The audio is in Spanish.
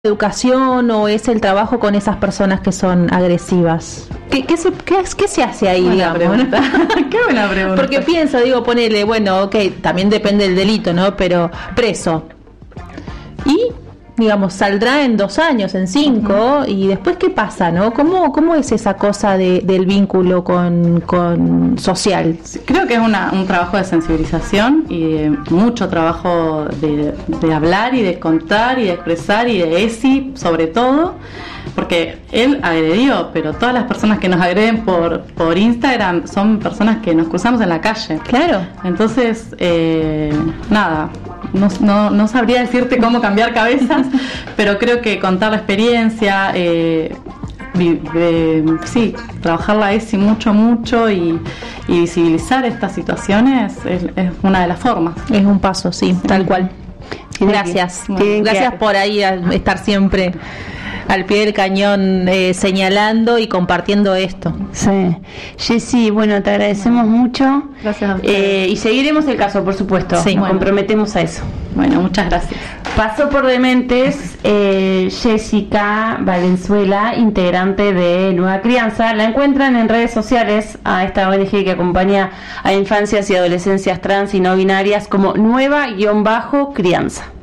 educación o es el trabajo con esas personas que son agresivas? ¿Qué se hace ahí, buena digamos? Pregunta. Qué buena pregunta. Porque pienso, ponele, bueno, ok, también depende del delito, ¿no? Pero preso. Y, digamos, saldrá en 2 años, en 5, y después, ¿qué pasa, no? ¿Cómo es esa cosa del vínculo con social? Creo que es un trabajo de sensibilización y de mucho trabajo de hablar y de contar y de expresar y de ESI, sobre todo, porque él agredió, pero todas las personas que nos agreden por Instagram son personas que nos cruzamos en la calle. Claro. Entonces, nada, no sabría decirte cómo cambiar cabezas, pero creo que contar la experiencia, sí, trabajar la ESI mucho y visibilizar estas situaciones es una de las formas. Es un paso, sí, tal cual. Gracias. Gracias por ahí estar siempre al pie del cañón, señalando y compartiendo esto. Sí. Jessy, bueno, te agradecemos mucho. Gracias a ustedes. Y seguiremos el caso, por supuesto. Sí, nos comprometemos a eso. Bueno, muchas gracias. Pasó por Dementes Jessica Valenzuela, integrante de Nueva Crianza. La encuentran en redes sociales a esta ONG que acompaña a infancias y adolescencias trans y no binarias como Nueva-Crianza.